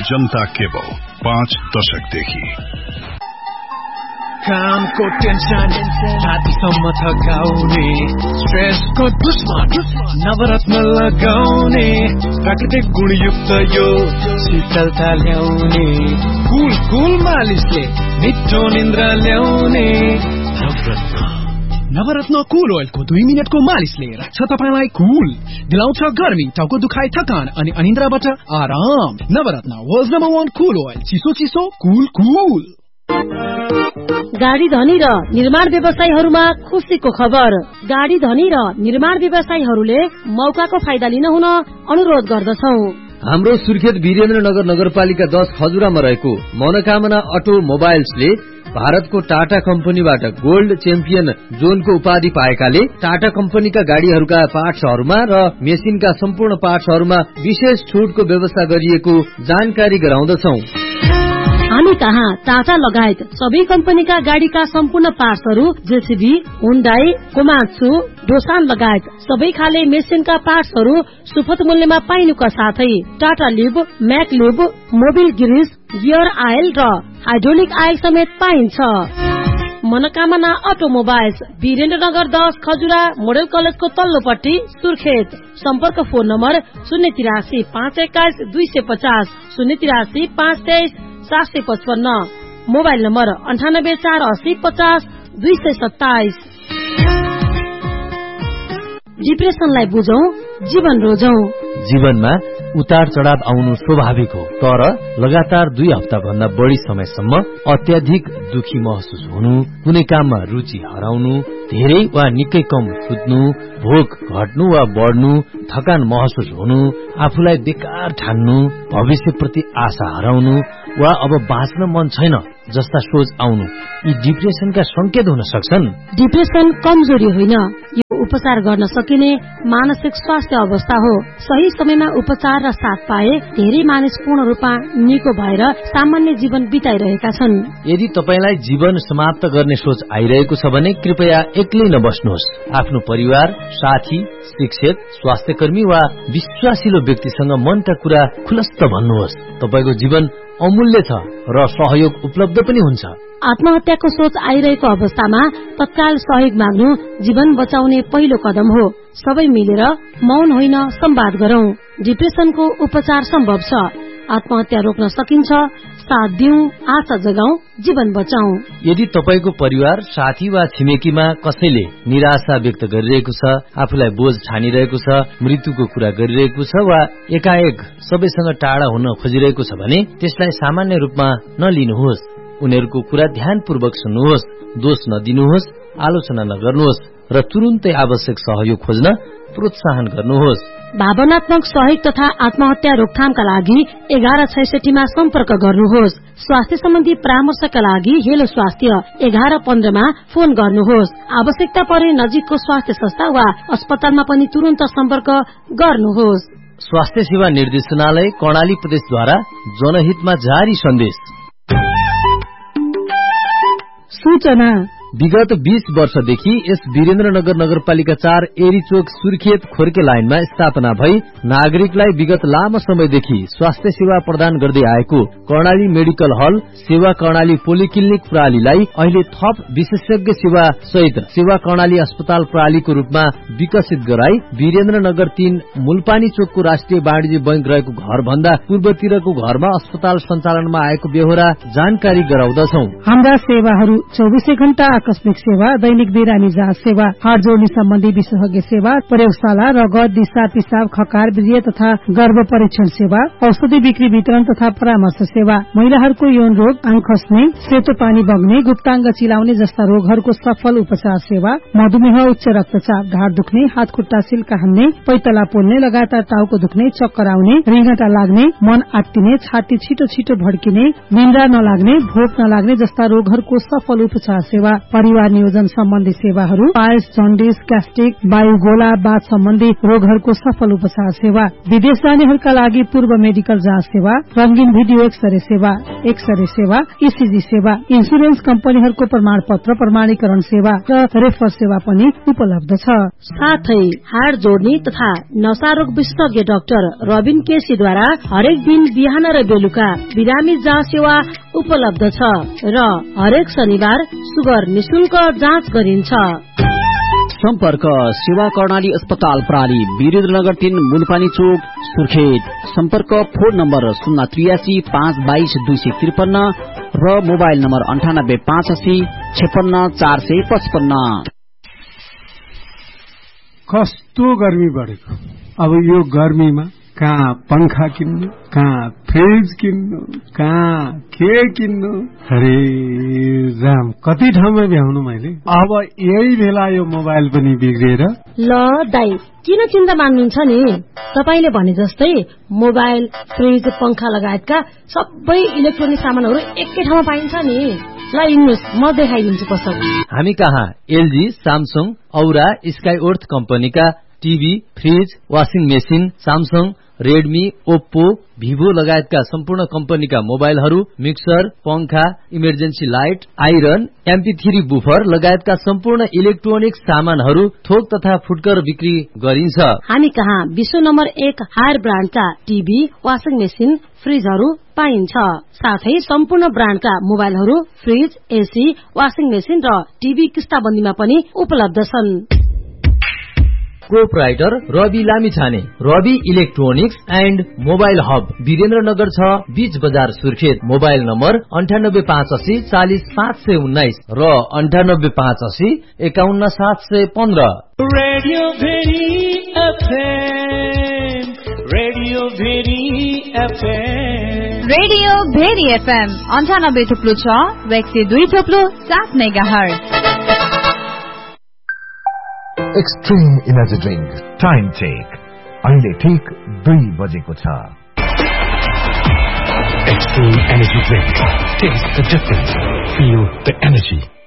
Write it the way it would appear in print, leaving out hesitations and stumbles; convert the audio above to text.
जनता cable 5 दशकदेखि। कामको tension रातिसम्म थकाउने, स्ट्रेसको दुश्मन नवरत्न लगाउने, प्राकृतिक गुणयुक्त यो शीतलता ल्याउने, कुल मालिसले मिठो निन्द्रा ल्याउने। नवरत्न कुल ओइलको 2 मिनेटको मालिसले राख्छ तपाईलाई कुल, दिलाउँछ गर्मी, टाउको दुखाइ, थकान अनि अनिन्द्राबाट आराम। नवरत्न वर्ल्ड नम्बर 1 कुल ओइल, चिसो कुल। गाडी धनी र निर्माण व्यवसायीहरुमा खुशीको खबर। गाडी धनी र निर्माण व्यवसायीहरुले मौकाको फाइदा लिन हुन अनुरोध गर्दछौ। हाम्रो सुर्खेत वीरेन्द्रनगर नगरपालिका 10 खजुरामा रहेको मनोकामना अटोमोबाइल्सले भारतको टाटा कम्पनीबाट गोल्ड च्याम्पियन जोनको उपाधि पाएकाले टाटा कम्पनीका गाडीहरूका पार्ट्सहरूमा र मेसिनका सम्पूर्ण पार्ट्सहरूमा विशेष छुटको व्यवस्था गरिएको जानकारी गराउँदछौ। हामी कहाँ टाटा लगायत सबै कम्पनीका गाडीका सम्पूर्ण पार्ट्सहरू, जेसीबी, हुन्डाई, कोमात्सु, डोसान लगायत सबै खाले मेसिनका पार्ट्सहरू सुपथ मूल्यमा पाइनुका साथै टाटा लिब, म्याक लिब, मोबिल ग्रिस, गियर आयल र हाइड्रोलिक आयल समेत पाइन्छ। मनोकामना अटोमोबाइल्स, वीरेन्द्रनगर 10 खजुरा, मोडल कलेजको तल्लोपट्टि, सुर्खेत। सम्पर्क फोन नम्बर 083 521 250, 083 523 755, मोबाइल नम्बर 98 480 50 227। डिप्रेसनलाई बुझौं, जीवन रोजौं। जीवनमा उतार चढाव आउनु स्वाभाविक हो, तर लगातार 2 हप्ता भन्दा बढी समयसम्म अत्याधिक दुखी महसुस हुनु, कुनै काममा रुचि हराउनु, धेरै वा निकै कम सुत्नु, भोक घट्नु वा बढ्नु, थकान महसुस हुनु, आफूलाई बेकार ठान्नु, भविष्यप्रति आशा हराउनु वा अब बाँच्न मन छैन जस्ता सोच आउनु, यी डिप्रेसनका संकेत हुन सक्छन्। डिप्रेसन कमजोरी होइन, यो उपचार गर्न सकिने मानसिक स्वास्थ्य अवस्था हो। सही समयमा उपचार र साथ पाए धेरै मानिस पूर्ण रूपमा निको भएर सामान्य जीवन बिताइरहेका छन्। यदि तपाईलाई जीवन समाप्त गर्ने सोच आइरहेको छ भने कृपया एक्लै नबस्नुहोस्। आफ्नो परिवार, साथी, शिक्षक, स्वास्थ्यकर्मी वा विश्वासिलो व्यक्तिसँग मनका कुरा खुलस्त भन्नुहोस्। तपाईको जीवन अमूल्य छ र सहयोग उपलब्ध पनि हुन्छ। आत्महत्याको सोच आइरहेको अवस्थामा तत्काल सहयोग माग्नु जीवन बचाउने पहिलो कदम हो। सबै मिलेर मौन होइन संवाद गरौं। डिप्रेसनको उपचार सम्भव छ। आत्महत्या रोक्न सकिन्छ। साथ दिउँ, आशा जगाउँ, जीवन बचाउँ। यदि तपाईको परिवार, साथी वा छिमेकीमा कसैले निराशा व्यक्त गरिरहेको छ, आफूलाई बोझ ठानिरहेको छ, मृत्युको कुरा गरिरहेको छ वा एकाएक सबैसँग टाढा हुन खोजिरहेको छ भने त्यसलाई सामान्य रूपमा नलिनुहोस्। उनीहरूको कुरा ध्यानपूर्वक सुन्नुहोस्, दोष नदिनुहोस्, आलोचना नगर्नुहोस् र तुरुन्तै आवश्यक सहयोग खोज्न प्रोत्साहन गर्नुहोस्। भावनात्मक सहयोग तथा आत्महत्या रोकथामका लागि 1166 मा सम्पर्क गर्नुहोस्। स्वास्थ्य सम्बन्धी परामर्शका लागि हेलो स्वास्थ्य 1115 मा फोन गर्नुहोस्। आवश्यकता परे नजिकको स्वास्थ्य संस्था वा अस्पतालमा पनि तुरन्त सम्पर्क गर्नुहोस्। स्वास्थ्य सेवा निर्देशनालय कर्णाली प्रदेशद्वारा जनहितमा जारी सन्देश। सूचना विगत 20 वर्षदेखि यस वीरेन्द्रनगर नगरपालिका 4 एरीचोक सुर्खेत खोर्के लाइनमा स्थापना भई नागरिकलाई विगत लामो समयदेखि स्वास्थ्य सेवा प्रदान गर्दै आएको कर्णाली मेडिकल हल सेवा कर्णाली पोलिक्लिनिक प्रणालीलाई अहिले थप विशेषज्ञ सेवा सहित सेवा कर्णाली अस्पताल प्रणालीको रूपमा विकसित गराई वीरेन्द्रनगर 3 मुलपानी चोकको राष्ट्रिय वाणिज्य बैंक रहेको घर भन्दा पूर्वतिरको घरमा अस्पताल सञ्चालनमा आएको बेहोरा जानकारी गराउँदछौ। हाम्रा सेवाहरू 24 घण्टा आकस्मिक सेवा, दैनिक बिरामी जाँच सेवा, हात जोड्ने सम्बन्धी विशेषज्ञ सेवा, प्रयोगशाला, रगत, दिशा, पिसाब, खकार, वीर्य तथा गर्भ परीक्षण सेवा, औषधि बिक्री वितरण तथा परामर्श सेवा, महिलाहरूको यौन रोग, आङ खस्ने, सेतो पानी बग्ने, गुप्ताङ्ग चिलाउने जस्ता रोगहरूको सफल उपचार सेवा, मधुमेह, उच्च रक्तचाप, ढाड दुख्ने, हात खुट्टा सिल्का हान्ने, पैतला पोल्ने, लगातार टाउको दुख्ने, चक्कर आउने, रिङ्गटा लाग्ने, मन आत्तिने, छाती छिटो छिटो भड्किने, निन्द्रा नलाग्ने, भोक नलाग्ने जस्ता रोगहरूको सफल उपचार सेवा, परिवार नियोजन सम्बन्धी सेवाहरू, पाइल्स, जन्डिस, ग्यास्ट्रिक, वायुगोला, बाथ सम्बन्धी रोगहरूको सफल उपचार सेवा, विदेश जानेहरूका लागि पूर्व मेडिकल जाँच सेवा, रंगीन भिडियो एक्सरे सेवा, ईसीजी सेवा, इन्सुरेन्स कम्पनीहरूको प्रमाणपत्र प्रमाणीकरण सेवा र रेफर सेवा पनि उपलब्ध छ। साथै हाड जोड्ने तथा नसारोग विशेषज्ञ डाक्टर रबिन केसीद्वारा हरेक दिन बिहान र बेलुका बिरामी जाँच सेवा उपलब्ध छ र हरेक शनिबार सुगर निशुल्क जाँच गरिन्छ। सम्पर्क सेवा कर्णाली अस्पताल प्रणाली, वीरेन्द्रनगर 3, मुलपानी चोक, सुर्खेत। सम्पर्क फोन नम्बर 083 522 253 र मोबाइल नम्बर 98 580 56 455। कस्तो गर्मी बढेको, अब यो गर्मीमा कहाँ पंखा किन्नु, कहाँ फ्रिज किन्नु, कहाँ के किन्नु, अरे जाम कति ठाउँमा भ्याउनु मैले। अब यही बेला यो मोबाइल पनि बिग्रिएर। ल दाइ, किन चिन्ता मान्नुहुन्छ नि? तपाईले भने जस्तै मोबाइल, फ्रिज, पंखा लगायतका सबै इलेक्ट्रोनिक सामानहरू एकै ठाउँमा पाइन्छ नि। ल इन्नुस्, म देखाइदिन्छु पसल। हामी कहाँ एलजी, स्यामसङ, औरा, स्काइओर्थ कम्पनीका TV, fridge, washing machine, Samsung, Redmi, Oppo, Vivo लगायतका सम्पूर्ण कम्पनीका मोबाइलहरू, मिक्सर, पंखा, emergency light, iron, MP3 buffer लगायतका सम्पूर्ण इलेक्ट्रोनिक सामानहरू थोक तथा फुटकर बिक्री गरिन्छ। हामी कहाँ विश्व number 1 higher ब्रान्डका TV, washing machine, फ्रिजहरू पाइन्छ। साथै सम्पूर्ण ब्रान्डका मोबाइलहरू, फ्रिज, एसी, वाशिङ मेसिन र टिभी किस्ताबन्दीमा पनि उपलब्ध छन्। Proprietor Rabi Lamichhane, Rabi electronics and mobile hub, Birendranagar 6, बीच बजार, सुर्खेत। मोबाइल नम्बर 9858 40 519 र 9858 51 715। Radio very FM, radio very FM, radio very FM 98.6 वेक्सी 2.7 megahertz. Extreme energy drink time check अहिले ठीक 2 बजेको छ। Extreme Energy Drink. Taste the difference. Feel the energy.